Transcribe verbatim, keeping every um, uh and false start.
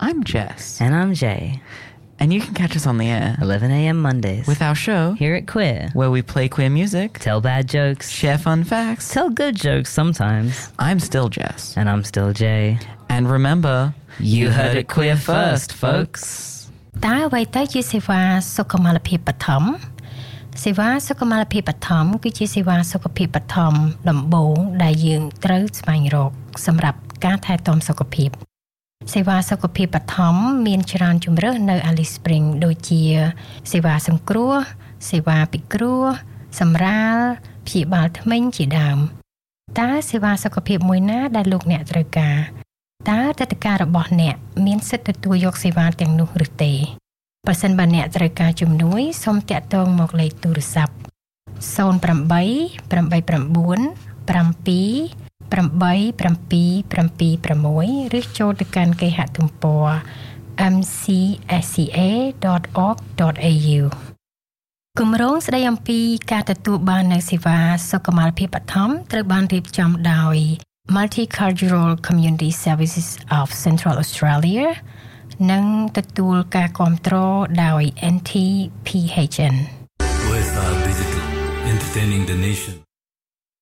I'm Jess. And I'm Jay. And you can catch us on the air eleven a.m. Mondays with our show here at Queer, where we play queer music, tell bad jokes, share fun facts, tell good jokes sometimes. I'm still Jess. And I'm still Jay. And remember, you, you heard it queer first, folks. តើអ្វីទៅជាសេវាសុខុមាលភាពបឋមសេវាសុខុមាលភាពបឋមគឺជាសេវាសុខភាពបឋមដំបូងដែលយើងត្រូវស្វែងរកសម្រាប់ការថែទាំសុខភាពសេវាសុខភាពបឋមមានច្រើនជម្រើសនៅ Alice Spring ដូចជាសេវាសង្គ្រោះសេវាពិគ្រោះសម្រាលព្យាបាលធ្មេញជាដើមតើសេវាសុខភាពមួយណាដែលលោកអ្នកត្រូវការតើទឹកដីរបស់អ្នកមានសិទ្ធិទទួលយកសេវាទាំងនោះឬទេបើសិនបើអ្នកត្រូវការជំនួយសូមតាក់ទងមកលេខទូរស័ព្ទ zero eight eight nine seven seven seven eight seven six ឬចូលទៅកាន់គេហទំព័រ m c s c a dot org dot a u គម្រោងស្ដីអំពីការទទួលបាននូវសេវាសុខុមាលភាពបឋមត្រូវបានរៀបចំដោយ Multicultural Community Services of Central Australia និងទទួលការគាំទ្រដោយ N T P H N O S R Digital Entertaining the Nation